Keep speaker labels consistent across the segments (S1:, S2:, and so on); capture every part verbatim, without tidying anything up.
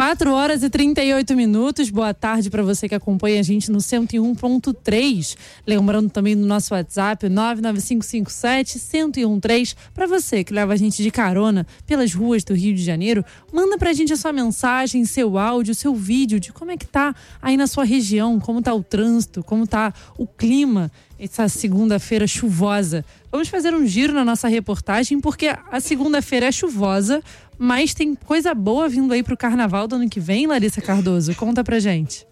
S1: quatro horas e trinta e oito minutos. Boa tarde para você que acompanha a gente no cento e um ponto três. Lembrando também do nosso WhatsApp, nove nove cinco cinco sete, um zero um três. Para você que leva a gente de carona pelas ruas do Rio de Janeiro, manda pra gente a sua mensagem, seu áudio, seu vídeo de como é que tá aí na sua região, como tá o trânsito, como tá o clima essa segunda-feira chuvosa. Vamos fazer um giro na nossa reportagem, porque a segunda-feira é chuvosa, mas tem coisa boa vindo aí pro carnaval do ano que vem, Larissa Cardoso. Conta pra gente.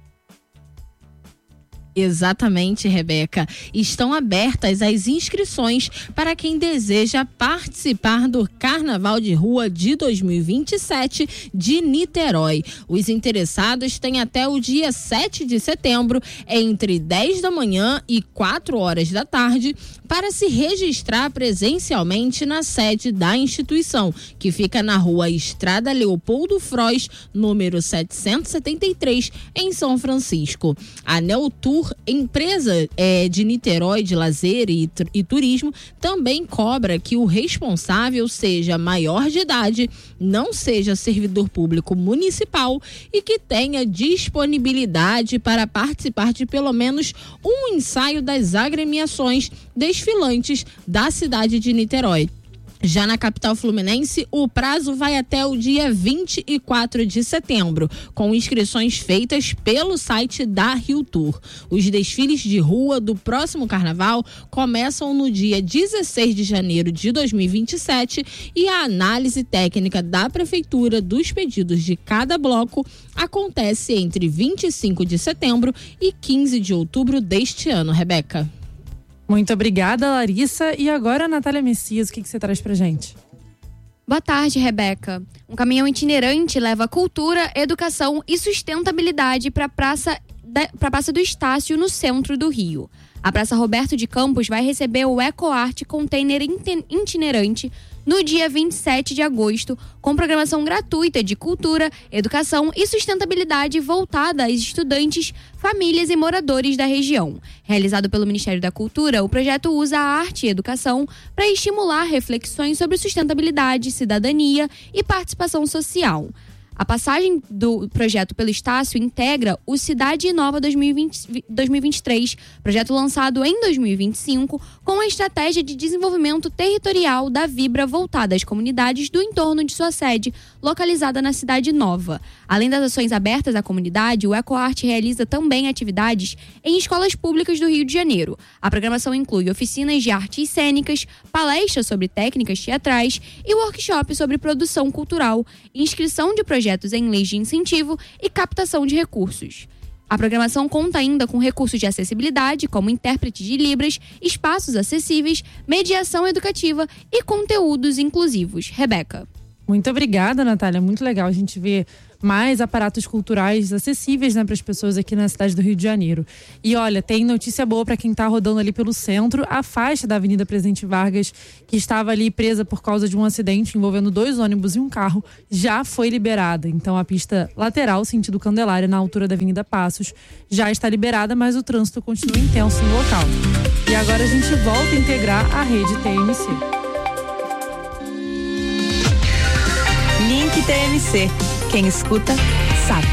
S2: Exatamente, Rebeca. Estão abertas as inscrições para quem deseja participar do Carnaval de Rua de dois mil e vinte e sete de Niterói. Os interessados têm até o dia sete de setembro, entre dez da manhã e quatro horas da tarde, para se registrar presencialmente na sede da instituição, que fica na Rua Estrada Leopoldo Frois, número setecentos e setenta e três, em São Francisco. A Neotur, empresa é, de Niterói de lazer e, e turismo, também cobra que o responsável seja maior de idade, não seja servidor público municipal e que tenha disponibilidade para participar de pelo menos um ensaio das agremiações desfilantes da cidade de Niterói. Já na capital fluminense, o prazo vai até o dia vinte e quatro de setembro, com inscrições feitas pelo site da Rio Tour. Os desfiles de rua do próximo carnaval começam no dia dezesseis de janeiro de dois mil e vinte e sete e a análise técnica da prefeitura dos pedidos de cada bloco acontece entre vinte e cinco de setembro e quinze de outubro deste ano, Rebeca.
S1: Muito obrigada, Larissa. E agora, Natália Messias, o que, que você traz pra gente?
S3: Boa tarde, Rebeca. Um caminhão itinerante leva cultura, educação e sustentabilidade para a praça, para a Praça do Estácio, no centro do Rio. A Praça Roberto de Campos vai receber o EcoArt Container Itinerante no dia vinte e sete de agosto, com programação gratuita de cultura, educação e sustentabilidade voltada a estudantes, famílias e moradores da região. Realizado pelo Ministério da Cultura, o projeto usa a arte e educação para estimular reflexões sobre sustentabilidade, cidadania e participação social. A passagem do projeto pelo Estácio integra o Cidade Inova dois mil e vinte, dois mil e vinte e três, projeto lançado em dois mil e vinte e cinco, com a estratégia de desenvolvimento territorial da Vibra voltada às comunidades do entorno de sua sede, localizada na Cidade Nova. Além das ações abertas à comunidade, o EcoArt realiza também atividades em escolas públicas do Rio de Janeiro. A programação inclui oficinas de artes cênicas, palestras sobre técnicas teatrais e workshop sobre produção cultural, inscrição de projetos projetos em leis de incentivo e captação de recursos. A programação conta ainda com recursos de acessibilidade, como intérprete de Libras, espaços acessíveis, mediação educativa e conteúdos inclusivos. Rebeca.
S1: Muito obrigada, Natália. Muito legal a gente ver mais aparatos culturais acessíveis, né, para as pessoas aqui na cidade do Rio de Janeiro. E olha, tem notícia boa para quem está rodando ali pelo centro. A faixa da Avenida Presidente Vargas, que estava ali presa por causa de um acidente envolvendo dois ônibus e um carro, já foi liberada. Então a pista lateral, sentido Candelária, na altura da Avenida Passos, já está liberada, mas o trânsito continua intenso no local. E agora a gente volta a integrar a rede T M C.
S4: Link T M C. Quem escuta, sabe.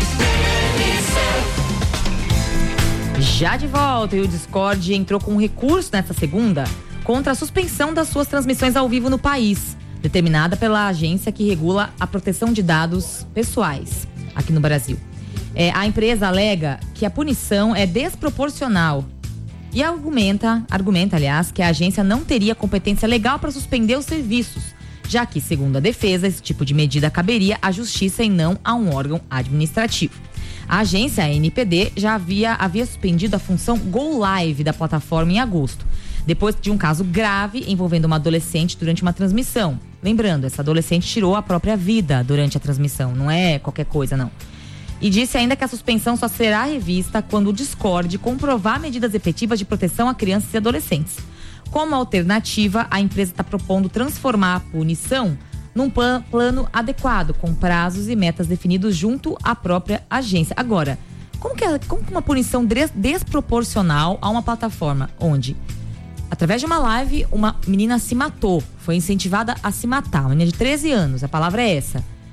S5: Já de volta, e o Discord entrou com um recurso nesta segunda contra a suspensão das suas transmissões ao vivo no país, determinada pela agência que regula a proteção de dados pessoais aqui no Brasil. É, a empresa alega que a punição é desproporcional e argumenta, argumenta, aliás, que a agência não teria competência legal para suspender os serviços, já que, segundo a defesa, esse tipo de medida caberia à justiça e não a um órgão administrativo. A agência, a N P D, já havia, havia suspendido a função Go Live da plataforma em agosto, depois de um caso grave envolvendo uma adolescente durante uma transmissão. Lembrando, essa adolescente tirou a própria vida durante a transmissão, não é qualquer coisa, não. E disse ainda que a suspensão só será revista quando o Discord comprovar medidas efetivas de proteção a crianças e adolescentes. Como alternativa, a empresa está propondo transformar a punição num plano adequado, com prazos e metas definidos junto à própria agência. Agora, como que, é, como que uma punição desproporcional a uma plataforma onde, através de uma live, uma menina se matou, foi incentivada a se matar, uma menina de treze anos, a palavra é essa.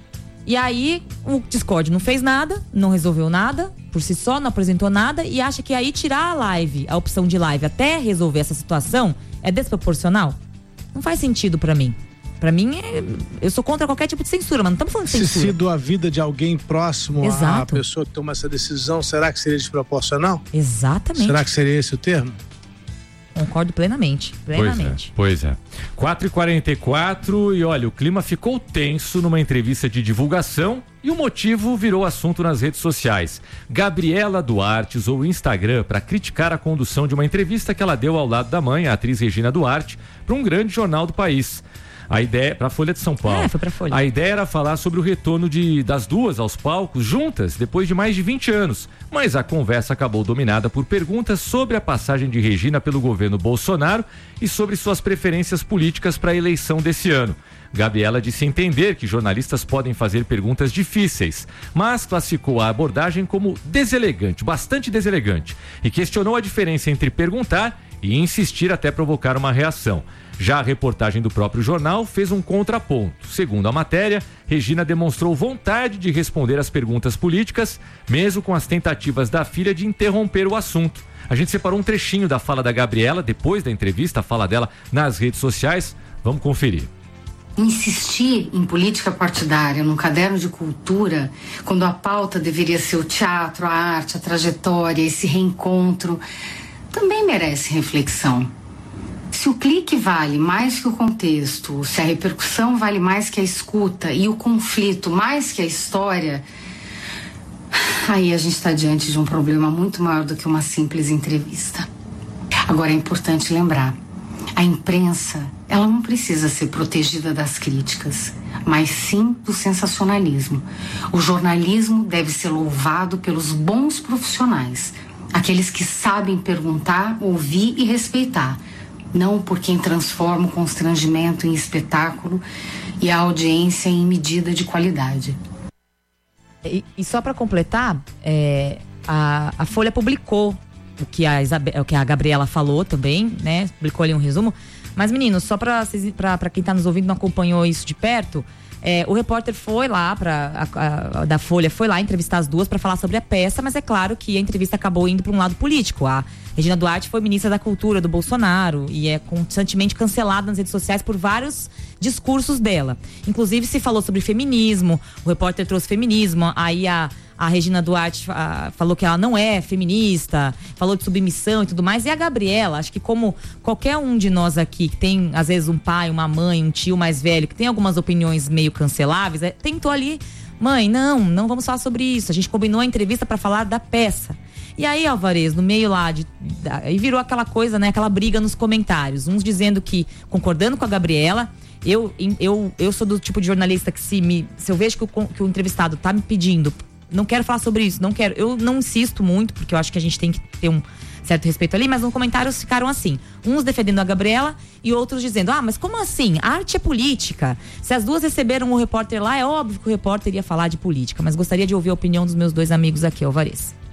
S5: E aí o Discord não fez nada, não resolveu nada por si só, não apresentou nada e acha que aí tirar a live, a opção de live até resolver essa situação é desproporcional? Não faz sentido pra mim. Pra mim, é, eu sou contra qualquer tipo de censura, mas não estamos falando de censura.
S6: Se sido a vida de alguém próximo
S5: Exato.
S6: à pessoa que toma essa decisão, será que seria desproporcional?
S5: Exatamente.
S6: Será que seria esse o termo?
S5: Concordo plenamente, plenamente.
S7: Pois é, pois é. quatro e quarenta e quatro e olha, o clima ficou tenso numa entrevista de divulgação e o motivo virou assunto nas redes sociais. Gabriela Duarte usou o Instagram para criticar a condução de uma entrevista que ela deu ao lado da mãe, a atriz Regina Duarte, para um grande jornal do país. A ideia, para a Folha de São Paulo.
S5: É, foi pra Folha.
S7: A ideia era falar sobre o retorno de, das duas aos palcos juntas depois de mais de vinte anos. Mas a conversa acabou dominada por perguntas sobre a passagem de Regina pelo governo Bolsonaro e sobre suas preferências políticas para a eleição desse ano. Gabriela disse entender que jornalistas podem fazer perguntas difíceis, mas classificou a abordagem como deselegante, bastante deselegante, e questionou a diferença entre perguntar e insistir até provocar uma reação. Já a reportagem do próprio jornal fez um contraponto. Segundo a matéria, Regina demonstrou vontade de responder às perguntas políticas, mesmo com as tentativas da filha de interromper o assunto. A gente separou um trechinho da fala da Gabriela, depois da entrevista, a fala dela nas redes sociais. Vamos conferir.
S8: Insistir em política partidária num caderno de cultura, quando a pauta deveria ser o teatro, a arte, a trajetória, esse reencontro, também merece reflexão. Se o clique vale mais que o contexto, se a repercussão vale mais que a escuta e o conflito mais que a história, aí a gente está diante de um problema muito maior do que uma simples entrevista. Agora é importante lembrar, a imprensa, ela não precisa ser protegida das críticas, mas sim do sensacionalismo. O jornalismo deve ser louvado pelos bons profissionais, aqueles que sabem perguntar, ouvir e respeitar, não por quem transforma o constrangimento em espetáculo e a audiência em medida de qualidade.
S5: E, e só para completar, é, a, a Folha publicou o que a, Isabe, o que a Gabriela falou também, né? Publicou ali um resumo. Mas, meninos, só para quem tá nos ouvindo e não acompanhou isso de perto, é, o repórter foi lá, pra, a, a, da Folha, foi lá entrevistar as duas para falar sobre a peça, mas é claro que a entrevista acabou indo para um lado político. A Regina Duarte foi ministra da Cultura do Bolsonaro e é constantemente cancelada nas redes sociais por vários discursos dela. Inclusive se falou sobre feminismo, o repórter trouxe feminismo, aí a, a Regina Duarte a, falou que ela não é feminista, falou de submissão e tudo mais. E a Gabriela, acho que como qualquer um de nós aqui que tem às vezes um pai, uma mãe, um tio mais velho, que tem algumas opiniões meio canceláveis, é, tentou ali, mãe, não, não vamos falar sobre isso, a gente combinou a entrevista para falar da peça. E aí, Alvarez, no meio lá, de, aí virou aquela coisa, né? Aquela briga nos comentários. Uns dizendo que, concordando com a Gabriela, eu, eu, eu sou do tipo de jornalista que se, me, se eu vejo que o, que o entrevistado tá me pedindo, não quero falar sobre isso, não quero. Eu não insisto muito, porque eu acho que a gente tem que ter um certo respeito ali, mas nos comentários ficaram assim. Uns defendendo a Gabriela e outros dizendo, ah, mas como assim? A arte é política. Se as duas receberam o repórter lá, é óbvio que o repórter ia falar de política. Mas gostaria de ouvir a opinião dos meus dois amigos aqui, Alvarez.